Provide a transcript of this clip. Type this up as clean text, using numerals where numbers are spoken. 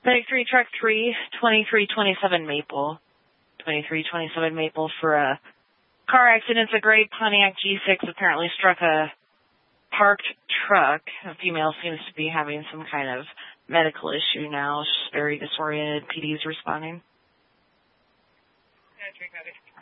Medic 3, Truck 3, 2327 Maple. 2327 Maple for a car accident. A gray Pontiac G6 apparently struck a parked truck. A female seems to be having some kind of medical issue now. She's very disoriented. PD is responding. Yeah,